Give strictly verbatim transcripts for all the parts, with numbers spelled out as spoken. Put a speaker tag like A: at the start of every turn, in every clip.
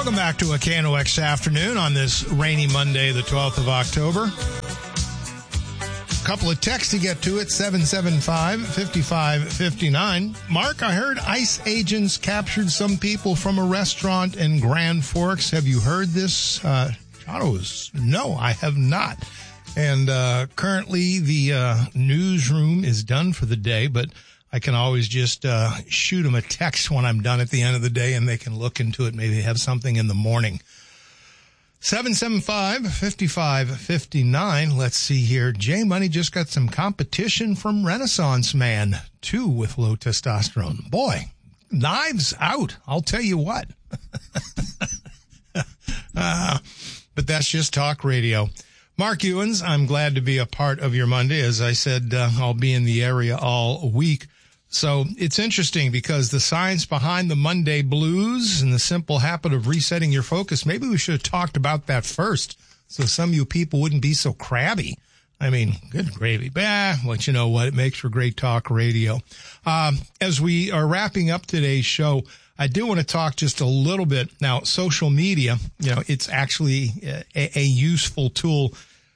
A: Welcome back to a K N O X afternoon on this rainy Monday, the twelfth of October. A couple of texts to get to it, seven seven five, five five five nine. Mark, I heard ICE agents captured some people from a restaurant in Grand Forks. Have you heard this? Uh, Shadows? No, I have not. And uh, currently the uh, newsroom is done for the day, but I can always just uh, shoot them a text when I'm done at the end of the day, and they can look into it, maybe have something in the morning. seven seven five, five five five nine. Let's see here. J Money just got some competition from Renaissance Man, too, with low testosterone. Boy, knives out. I'll tell you what. uh, but that's just talk radio. Mark Ewens, I'm glad to be a part of your Monday. As I said, uh, I'll be in the area all week. So it's interesting because the science behind the Monday blues and the simple habit of resetting your focus, maybe we should have talked about that first so some of you people wouldn't be so crabby. I mean, good gravy. Bah, but you know what? It makes for great talk radio. Um, as we are wrapping up today's show, I do want to talk just a little bit. Now, social media, you know, it's actually a, a useful tool.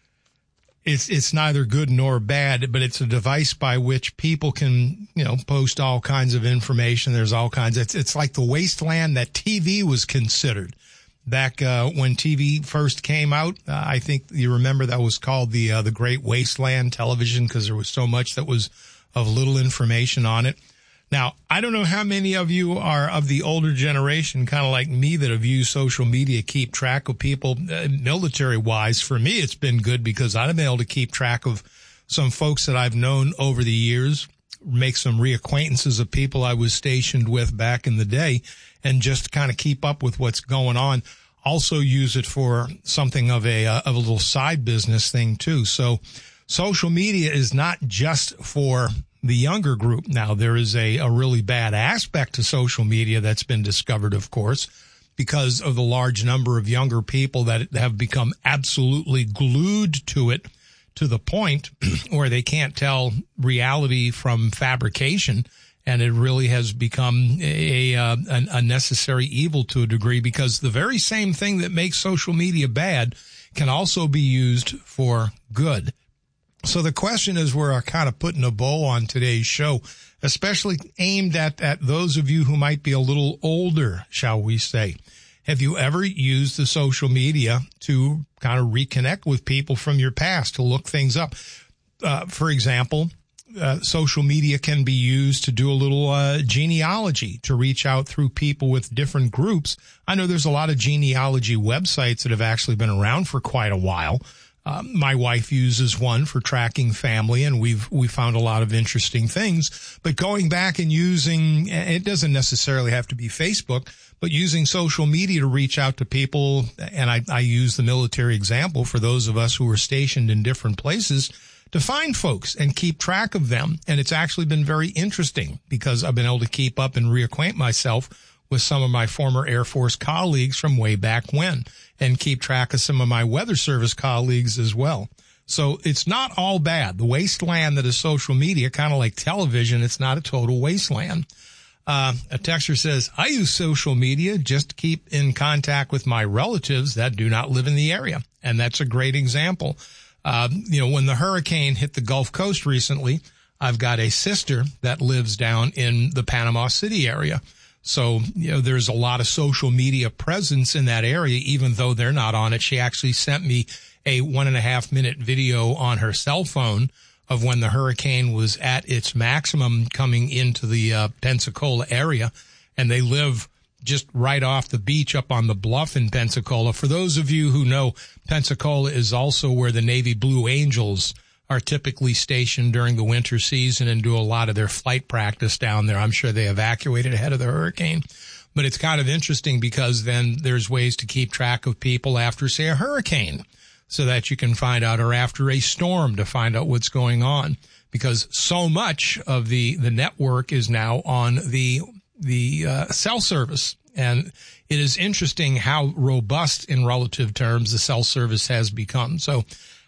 A: It's, it's neither good nor bad, but it's a device by which people can, you know, post all kinds of information. There's all kinds. It's, it's like the wasteland that T V was considered back, uh, when T V first came out. Uh, I think you remember that was called the, uh, the Great Wasteland Television because there was so much that was of little information on it. Now, I don't know how many of you are of the older generation, kind of like me, that have used social media, keep track of people uh, military-wise. For me, it's been good because I've been able to keep track of some folks that I've known over the years, make some reacquaintances of people I was stationed with back in the day, and just kind of keep up with what's going on. Also use it for something of a, uh, of a little side business thing, too. So social media is not just for the younger group. Now, there is a, a really bad aspect to social media that's been discovered, of course, because of the large number of younger people that have become absolutely glued to it to the point where they can't tell reality from fabrication. And it really has become a, a, a necessary evil to a degree, because the very same thing that makes social media bad can also be used for good. So the question is, we're kind of putting a bow on today's show, especially aimed at, at those of you who might be a little older, shall we say. Have you ever used the social media to kind of reconnect with people from your past, to look things up? Uh, for example, uh, social media can be used to do a little uh, genealogy, to reach out through people with different groups. I know there's a lot of genealogy websites that have actually been around for quite a while. Uh, my wife uses one for tracking family, and we've we found a lot of interesting things. But going back and using, it doesn't necessarily have to be Facebook, but using social media to reach out to people, and I, I use the military example for those of us who are stationed in different places, to find folks and keep track of them. And it's actually been very interesting because I've been able to keep up and reacquaint myself with some of my former Air Force colleagues from way back when, and keep track of some of my Weather Service colleagues as well. So it's not all bad. The wasteland that is social media, kind of like television, it's not a total wasteland. Uh, a texter says, I use social media just to keep in contact with my relatives that do not live in the area. And that's a great example. Uh, you know, when the hurricane hit the Gulf Coast recently, I've got a sister that lives down in the Panama City area. So, you know, there's a lot of social media presence in that area, even though they're not on it. She actually sent me a one and a half minute video on her cell phone of when the hurricane was at its maximum coming into the uh, Pensacola area. And they live just right off the beach up on the bluff in Pensacola. For those of you who know, Pensacola is also where the Navy Blue Angels are typically stationed during the winter season and do a lot of their flight practice down there. I'm sure they evacuated ahead of the hurricane. But it's kind of interesting because then there's ways to keep track of people after, say, a hurricane, so that you can find out, or after a storm to find out what's going on, because so much of the, the network is now on the, the, uh, cell service. And it is interesting how robust in relative terms the cell service has become. So,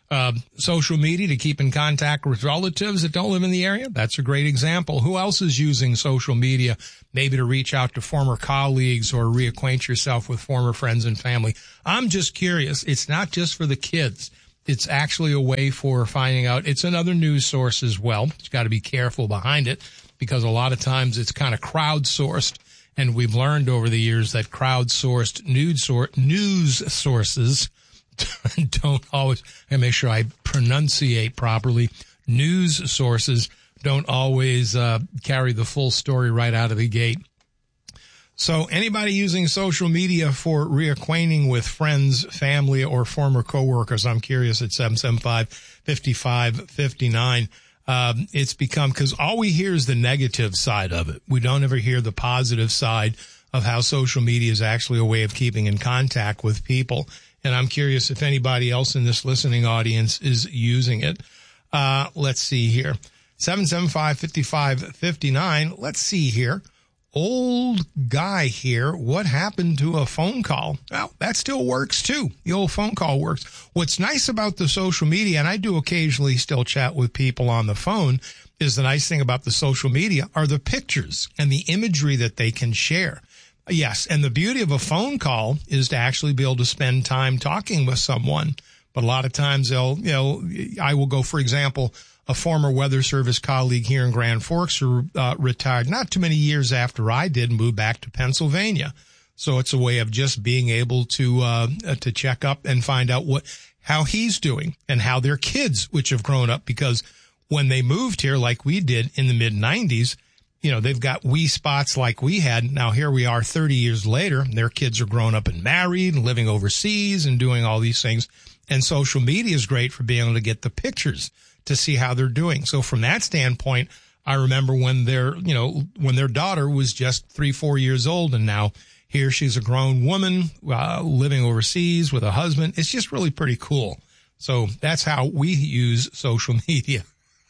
A: Uh, social media to keep in contact with relatives that don't live in the area. That's a great example. Who else is using social media maybe to reach out to former colleagues or reacquaint yourself with former friends and family? I'm just curious. It's not just for the kids. It's actually a way for finding out. It's another news source as well. You've got to be careful behind it because a lot of times it's kind of crowdsourced. And we've learned over the years that crowdsourced news, sor- news sources don't always, and make sure I pronunciate properly, news sources don't always uh, carry the full story right out of the gate. So anybody using social media for reacquainting with friends, family, or former coworkers, I'm curious at seven seven five, five five five nine. Um, it's become, because all we hear is the negative side of it. We don't ever hear the positive side of how social media is actually a way of keeping in contact with people. And I'm curious if anybody else in this listening audience is using it. Uh, let's see here. seven seven five, five five five nine. Let's see here. Old guy here. What happened to a phone call? Well, that still works too. The old phone call works. What's nice about the social media, and I do occasionally still chat with people on the phone, is the nice thing about the social media are the pictures and the imagery that they can share. Yes, and the beauty of a phone call is to actually be able to spend time talking with someone. But a lot of times they'll, you know, I will go, for example, a former Weather Service colleague here in Grand Forks who uh, retired not too many years after I did, moved back to Pennsylvania. So it's a way of just being able to uh to check up and find out what how he's doing and how their kids, which have grown up, because when they moved here like we did in the mid nineties, you know, they've got wee spots like we had. Now here we are thirty years later. Their kids are grown up and married and living overseas and doing all these things. And social media is great for being able to get the pictures to see how they're doing. So from that standpoint, I remember when their, you know, when their daughter was just three, four years old, and now here she's a grown woman, uh, living overseas with a husband. It's just really pretty cool. So that's how we use social media.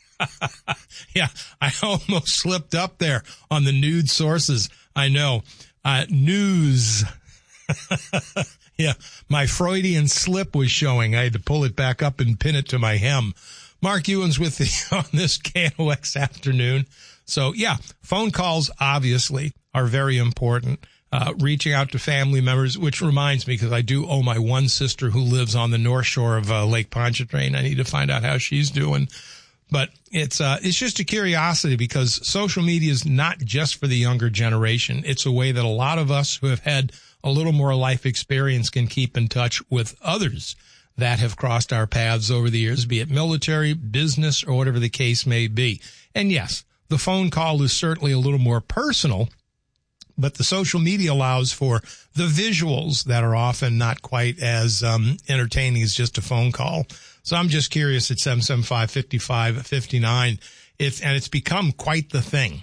A: Yeah, I almost slipped up there on the nude sources. I know. Uh, news. Yeah, my Freudian slip was showing. I had to pull it back up and pin it to my hem. Mark Ewens with you on this K N O X afternoon. So, yeah, phone calls obviously are very important. Uh, reaching out to family members, which reminds me, because I do owe my one sister who lives on the north shore of uh, Lake Pontchartrain. I need to find out how she's doing. But it's uh, it's just a curiosity, because social media is not just for the younger generation. It's a way that a lot of us who have had a little more life experience can keep in touch with others that have crossed our paths over the years, be it military, business, or whatever the case may be. And yes, the phone call is certainly a little more personal, but the social media allows for the visuals that are often not quite as um, entertaining as just a phone call. So I'm just curious at seven seven five, five five five nine, if, and it's become quite the thing.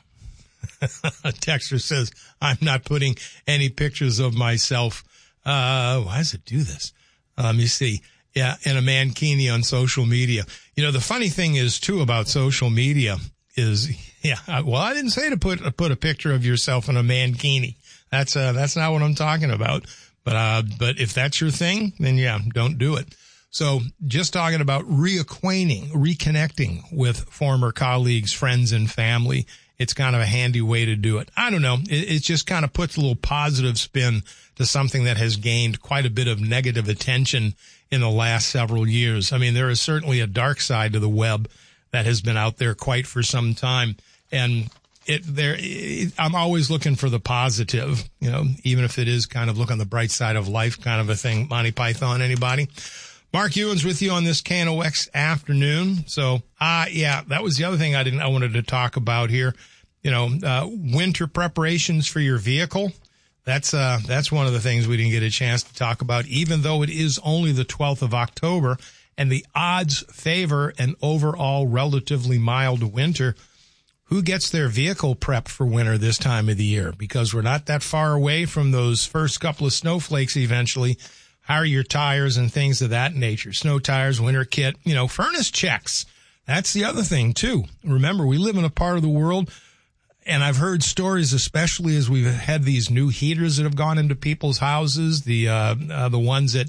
A: A texter says, I'm not putting any pictures of myself. Uh, why does it do this? Uh, let me see. Yeah, in a mankini on social media. You know, the funny thing is, too, about social media is, yeah, well, I didn't say to put put a picture of yourself in a mankini. That's uh, that's not what I'm talking about. But uh, but if that's your thing, then yeah, don't do it. So just talking about reacquainting, reconnecting with former colleagues, friends, and family. It's kind of a handy way to do it. I don't know. It, it just kind of puts a little positive spin to something that has gained quite a bit of negative attention in the last several years. I mean, there is certainly a dark side to the web that has been out there quite for some time. And it there, it, I'm always looking for the positive, you know, even if it is kind of look on the bright side of life kind of a thing. Monty Python, anybody? Mark Ewens with you on this K N O X afternoon. So, uh, yeah, that was the other thing I didn't, I wanted to talk about here. You know, uh, winter preparations for your vehicle. That's, uh, that's one of the things we didn't get a chance to talk about, even though it is only the twelfth of October and the odds favor an overall relatively mild winter. Who gets their vehicle prepped for winter this time of the year? Because we're not that far away from those first couple of snowflakes eventually. How are your tires and things of that nature? Snow tires, winter kit, you know, furnace checks. That's the other thing, too. Remember, we live in a part of the world, and I've heard stories, especially as we've had these new heaters that have gone into people's houses, the uh, uh the ones that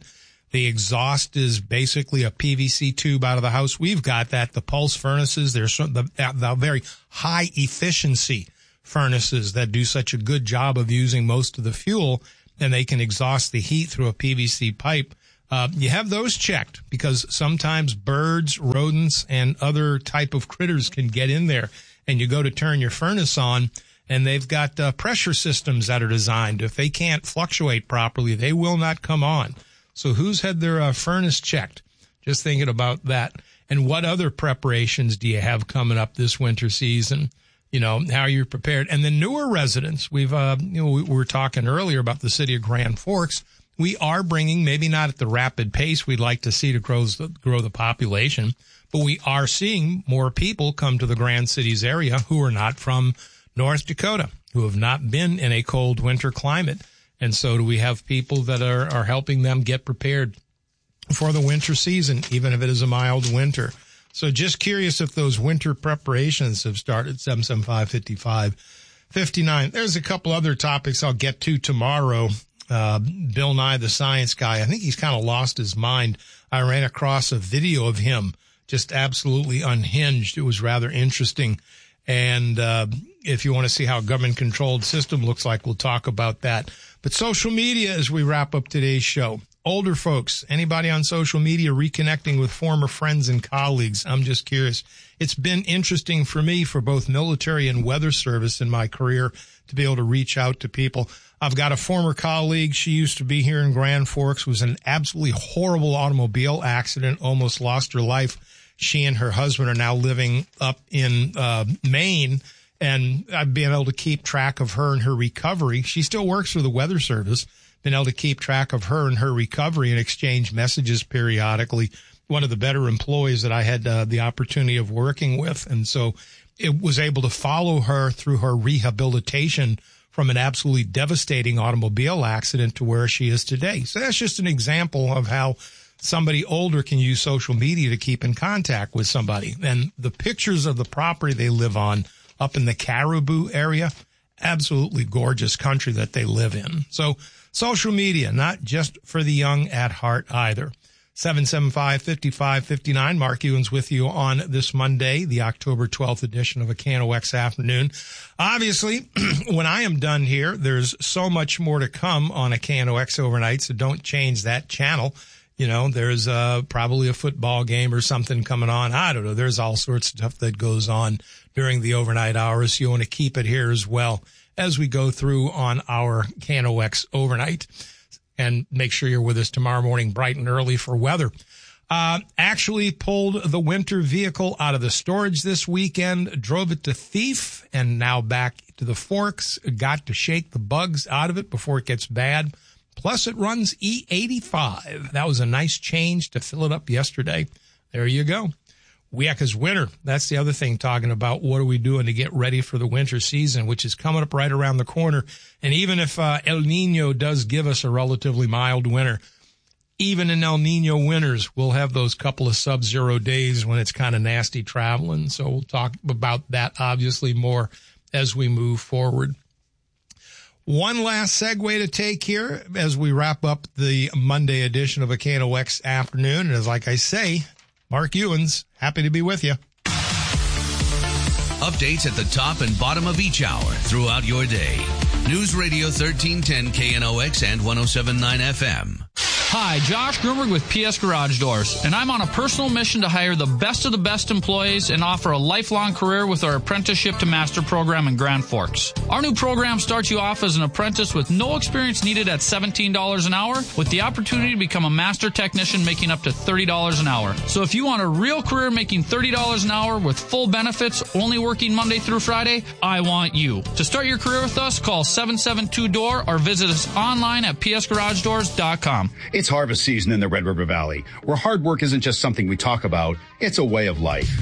A: The exhaust is basically a P V C tube out of the house. We've got that. The pulse furnaces, they're so, the, the very high efficiency furnaces that do such a good job of using most of the fuel, and they can exhaust the heat through a P V C pipe. Uh, you have those checked because sometimes birds, rodents, and other type of critters can get in there, and you go to turn your furnace on, and they've got uh, pressure systems that are designed. If they can't fluctuate properly, they will not come on. So who's had their uh, furnace checked? Just thinking about that. And what other preparations do you have coming up this winter season? You know, how are you prepared? And the newer residents, we've, uh, you know, we were talking earlier about the city of Grand Forks. We are bringing, maybe not at the rapid pace we'd like to see to grow the, grow the population, but we are seeing more people come to the Grand Cities area who are not from North Dakota, who have not been in a cold winter climate. And so do we have people that are, are helping them get prepared for the winter season, even if it is a mild winter. So just curious if those winter preparations have started. seven seven five, five five five nine. There's a couple other topics I'll get to tomorrow. Uh, Bill Nye, the science guy, I think he's kind of lost his mind. I ran across a video of him just absolutely unhinged. It was rather interesting. And uh, if you want to see how a government-controlled system looks like, we'll talk about that. But social media as we wrap up today's show. Older folks, anybody on social media reconnecting with former friends and colleagues? I'm just curious. It's been interesting for me for both military and weather service in my career to be able to reach out to people. I've got a former colleague. She used to be here in Grand Forks, was in an absolutely horrible automobile accident, almost lost her life. She and her husband are now living up in uh Maine, and I've been able to keep track of her and her recovery. She still works for the weather service. Been able to keep track of her and her recovery and exchange messages periodically. One of the better employees that I had uh, the opportunity of working with. And so it was able to follow her through her rehabilitation from an absolutely devastating automobile accident to where she is today. So that's just an example of how somebody older can use social media to keep in contact with somebody. And the pictures of the property they live on up in the Caribou area, absolutely gorgeous country that they live in. So social media, not just for the young at heart either. seven seven five, five five five nine. Mark Ewens with you on this Monday, the October twelfth edition of A Can O X Afternoon. Obviously, when I am done here, there's so much more to come on A Can O X overnight, so don't change that channel. You know, there's uh, probably a football game or something coming on. I don't know. There's all sorts of stuff that goes on during the overnight hours. You want to keep it here as well as we go through on our Can O X overnight. And make sure you're with us tomorrow morning bright and early for weather. Uh, actually pulled the winter vehicle out of the storage this weekend, drove it to Thief, and now back to the Forks. Got to shake the bugs out of it before it gets bad. Plus, it runs E eighty-five. That was a nice change to fill it up yesterday. There you go. Yeah, because winter, that's the other thing, talking about what are we doing to get ready for the winter season, which is coming up right around the corner. And even if uh, El Nino does give us a relatively mild winter, even in El Nino winters, we'll have those couple of sub-zero days when it's kind of nasty traveling. So we'll talk about that, obviously, more as we move forward. One last segue to take here as we wrap up the Monday edition of A Can O X Afternoon. And as like I say, Mark Ewens, happy to be with you.
B: Updates at the top and bottom of each hour throughout your day. News Radio thirteen ten K N O X and one oh seven point nine F M.
C: Hi, Josh Grumberg with P S Garage Doors, and I'm on a personal mission to hire the best of the best employees and offer a lifelong career with our Apprenticeship to Master program in Grand Forks. Our new program starts you off as an apprentice with no experience needed at seventeen dollars an hour, with the opportunity to become a master technician making up to thirty dollars an hour. So if you want a real career making thirty dollars an hour with full benefits, only working Monday through Friday, I want you. To start your career with us, call seven seven two D O O R or visit us online at p s garage doors dot com.
D: It's harvest season in the Red River Valley, where hard work isn't just something we talk about, it's a way of life.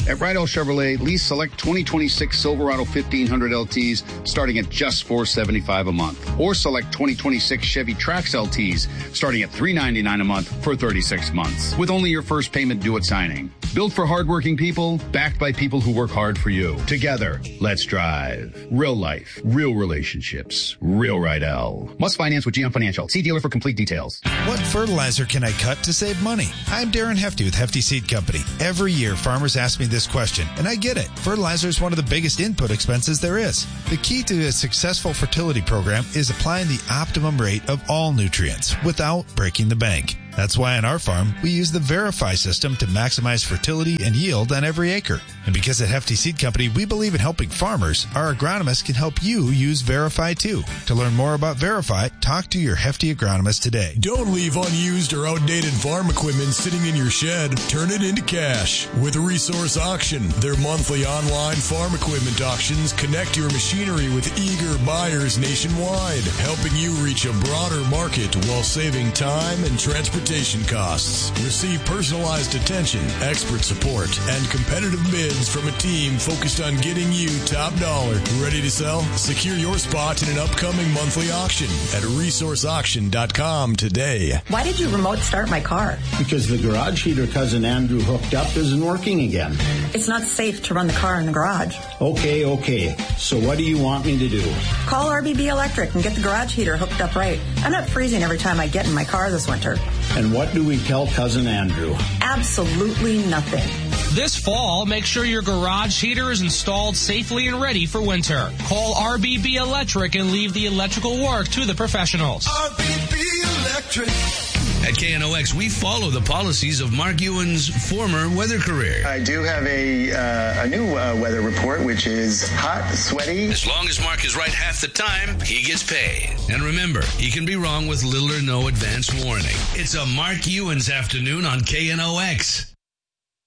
D: At Rydell Chevrolet, lease select twenty twenty-six Silverado fifteen hundred L Ts starting at just four hundred seventy-five dollars a month. Or select twenty twenty-six Chevy Trax L Ts starting at three hundred ninety-nine dollars a month for thirty-six months. With only your first payment due at signing. Built for hardworking people, backed by people who work hard for you. Together, let's drive. Real life, real relationships, real Rydell. Must finance with G M Financial. See dealer for complete details.
E: What fertilizer can I cut to save money? I'm Darren Hefty with Hefty Seed Company. Every year, farmers ask me this question, and I get it. Fertilizer is one of the biggest input expenses there is. The key to a successful fertility program is applying the optimum rate of all nutrients without breaking the bank. That's why on our farm, we use the Verify system to maximize fertility and yield on every acre. And because at Hefty Seed Company, we believe in helping farmers, our agronomists can help you use Verify too. To learn more about Verify, talk to your Hefty agronomist today.
F: Don't leave unused or outdated farm equipment sitting in your shed. Turn it into cash with Resource Auction. Their monthly online farm equipment auctions connect your machinery with eager buyers nationwide, helping you reach a broader market while saving time and transportation costs. Receive personalized attention, expert support, and competitive bids from a team focused on getting you top dollar. Ready to sell? Secure your spot in an upcoming monthly auction at resource auction dot com today.
G: Why did you remote start my car?
H: Because the garage heater Cousin Andrew hooked up isn't working again.
G: It's not safe to run the car in the garage.
H: Okay, okay. So what do you want me to do?
G: Call R B B Electric and get the garage heater hooked up right. I'm not freezing every time I get in my car this winter.
H: And what do we tell Cousin Andrew?
G: Absolutely nothing.
I: This fall, make sure your garage heater is installed safely and ready for winter. Call R B B Electric and leave the electrical work to the professionals.
B: R B B Electric. At K N O X, we follow the policies of Mark Ewan's former weather career.
J: I do have a uh, a new uh, weather report, which is hot, sweaty.
B: As long as Mark is right half the time, he gets paid. And remember, he can be wrong with little or no advance warning. It's a Mark Ewan's afternoon on K N O X.